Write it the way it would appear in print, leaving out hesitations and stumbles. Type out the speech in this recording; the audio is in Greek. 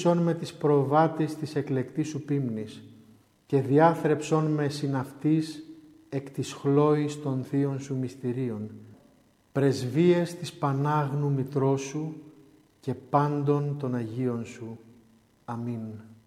οδήγησόν με τις προβάτης της εκλεκτής σου πίμνης και διάθρεψόν με συναυτής εκ της χλώης των θείων σου μυστηρίων, πρεσβείες της Πανάγνου Μητρός σου και πάντων των Αγίων σου. Αμήν.